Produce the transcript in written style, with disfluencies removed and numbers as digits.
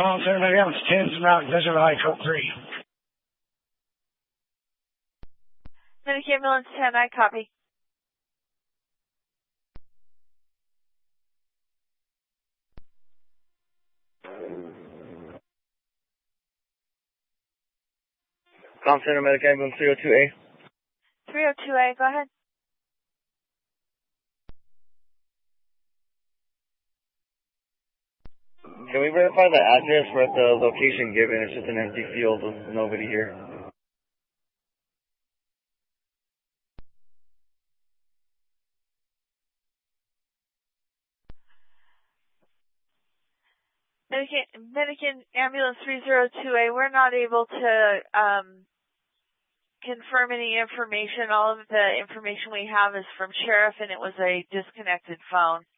Call center, maybe I'm 10 Route Desert High Code 3. Medicaid ambulance 10, I copy. Call center, Medicaid ambulance 302A. 302A, go ahead. Can we verify the address? We're at the location given. It's just an empty field with nobody here. Medicaid ambulance 302A, we're not able to confirm any information. All of the information we have is from sheriff, and it was a disconnected phone.